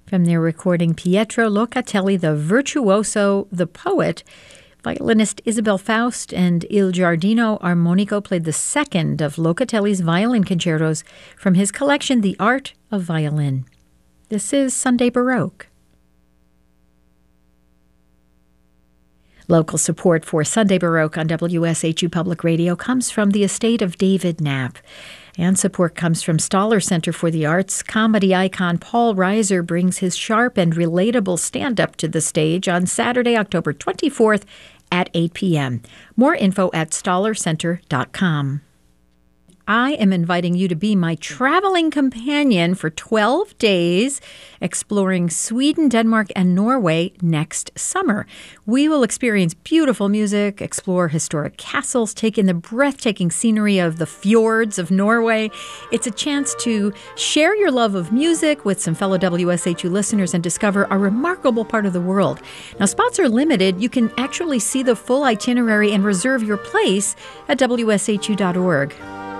From their recording Pietro Locatelli, the virtuoso, the poet, violinist Isabel Faust and Il Giardino Armonico played the second of Locatelli's violin concertos from his collection, The Art of Violin. This is Sunday Baroque. Local support for Sunday Baroque on WSHU Public Radio comes from the estate of David Knapp. And support comes from Stoller Center for the Arts. Comedy icon Paul Reiser brings his sharp and relatable stand-up to the stage on Saturday, October 24th at 8 p.m. More info at stollercenter.com. I am inviting you to be my traveling companion for 12 days, exploring Sweden, Denmark, and Norway next summer. We will experience beautiful music, explore historic castles, take in the breathtaking scenery of the fjords of Norway. It's a chance to share your love of music with some fellow WSHU listeners and discover a remarkable part of the world. Now, spots are limited. You can actually see the full itinerary and reserve your place at WSHU.org.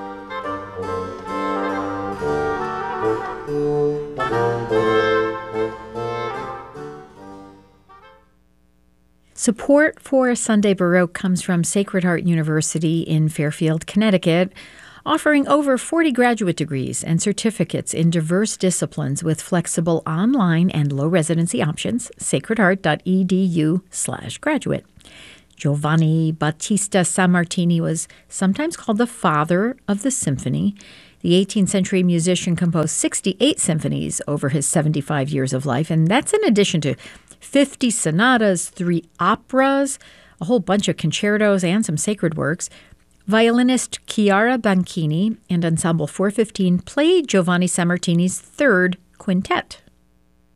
Support for Sunday Baroque comes from Sacred Heart University in Fairfield, Connecticut, offering over 40 graduate degrees and certificates in diverse disciplines with flexible online and low residency options. sacredheart.edu/graduate. Giovanni Battista Sammartini was sometimes called the father of the symphony. The 18th century musician composed 68 symphonies over his 75 years of life, and that's in addition to 50 sonatas, 3 operas, a whole bunch of concertos, and some sacred works. Violinist Chiara Banchini and Ensemble 415 played Giovanni Sammartini's third quintet.